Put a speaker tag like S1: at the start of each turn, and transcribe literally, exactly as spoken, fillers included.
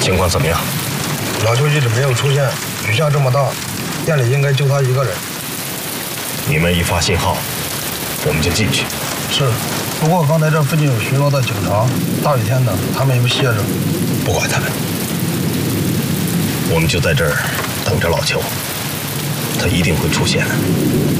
S1: 情况怎么样？
S2: 老邱一直没有出现，雨下这么大，店里应该就他一个人。
S1: 你们一发信号，我们就进去。
S2: 是，不过刚才这附近有巡逻的警察，大雨天的，他们也不歇着。
S1: 不管他们，我们就在这儿等着老邱，他一定会出现的。